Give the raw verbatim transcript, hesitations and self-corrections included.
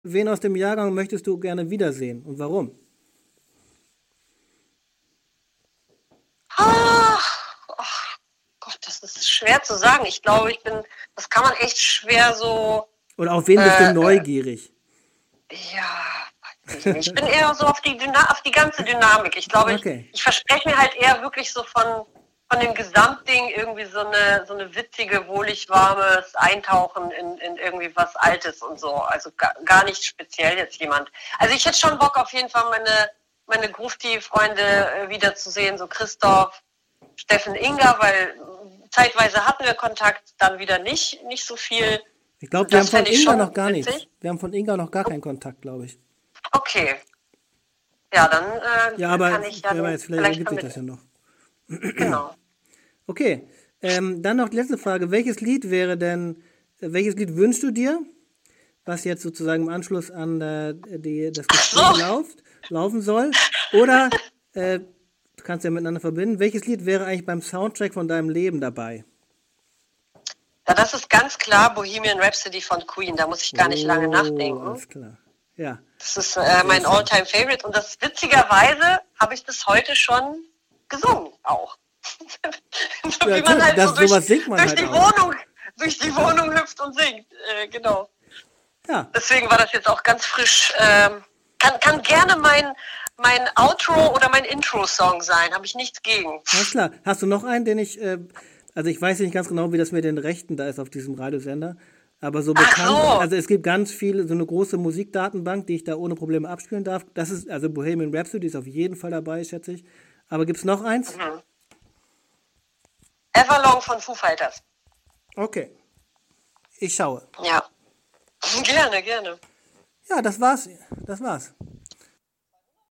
wen aus dem Jahrgang möchtest du gerne wiedersehen und warum? Ah, oh Gott, das ist schwer zu sagen. Ich glaube, ich bin, das kann man echt schwer so. Oder auf wen äh, bist du neugierig? Ja, weiß ich nicht. Ich bin eher so auf die, Dyna auf die ganze Dynamik. Ich glaube, Okay. ich, ich verspreche mir halt eher wirklich so von, von dem Gesamtding irgendwie so eine, so eine witzige, wohlig warmes Eintauchen in, in irgendwie was Altes und so. Also gar, gar nicht speziell jetzt jemand. Also ich hätte schon Bock auf jeden Fall meine, meine Grufti-Freunde äh, wiederzusehen, so Christoph, Steffen, Inga, weil zeitweise hatten wir Kontakt, dann wieder nicht, nicht so viel. Ich glaube, wir haben Das von fände ich Inga schon noch gar witzig. nichts. Wir haben von Inga noch gar keinen Kontakt, glaube ich. Okay. Ja, dann äh, Ja, aber kann ich ja wer den weiß, vielleicht vielleicht ergibt sich das ja vermitteln. noch. Genau. Okay, ähm, dann noch die letzte Frage. Welches Lied wäre denn, äh, welches Lied wünschst du dir, was jetzt sozusagen im Anschluss an äh, die, das Gespräch so. lauft, laufen soll? Oder, äh, du kannst ja miteinander verbinden, welches Lied wäre eigentlich beim Soundtrack von deinem Leben dabei? Ja, das ist ganz klar Bohemian Rhapsody von Queen. Da muss ich gar nicht lange Oh, nachdenken. alles klar. Ja, Das ist äh, mein schön. All-Time-Favorite. Und das witzigerweise habe ich das heute schon gesungen auch. So Ja, wie man halt das, so durch, sowas singt man durch halt die auch. Wohnung, durch die Wohnung hüpft und singt. Äh, genau. Ja, Deswegen war das jetzt auch ganz frisch. Ähm, kann, kann gerne mein, mein Outro oder mein Intro-Song sein. Habe ich nichts gegen. alles klar. Hast du noch einen, den ich, äh, also ich weiß nicht ganz genau, wie das mit den Rechten da ist auf diesem Radiosender, aber so Ach bekannt, so. also es gibt ganz viele, so eine große Musikdatenbank, die ich da ohne Probleme abspielen darf. Das ist, also Bohemian Rhapsody ist auf jeden Fall dabei, schätze ich. Aber gibt es noch eins? Mhm. Everlong von Foo Fighters. Okay. Ich schaue. Ja. Gerne, gerne. Ja, das war's. Das war's.